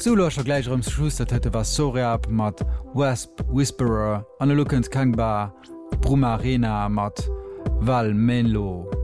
Sulocher gleichm Schluss dat huete war Soreap mat Wasp Whisperer an Lookend Kangbar Bruma Arena mat Val Menlo.